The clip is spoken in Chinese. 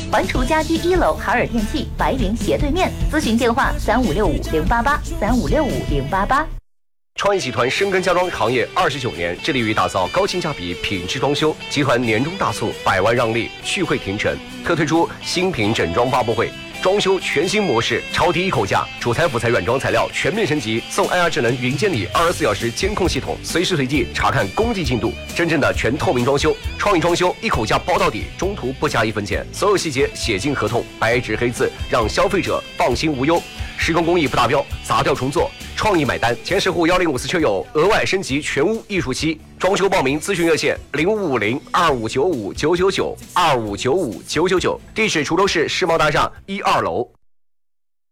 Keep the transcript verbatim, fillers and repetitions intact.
环厨家居一楼海尔电器白云斜对面，咨询电话三五六五零八八三五六五零八八。 创意集团深耕家装行业二十九年，致力于打造高性价比品质装修。集团年终大促，百万让利，续会停成，特推出新品整装发布会，装修全新模式，超低一口价，主材辅材软装材料全面升级，送 I R 智能云监理二十四小时监控系统，随时随地查看工地进度，真正的全透明装修。创意装修一口价包到底，中途不加一分钱，所有细节写进合同，白纸黑字，让消费者放心无忧。施工工艺不达标，砸掉重做，创意买单。前十户幺零五四车友额外升级全屋艺术漆。装修报名咨询热线零五五零二五九五九九九二五九五九九九，地址滁州市世贸大厦一二楼。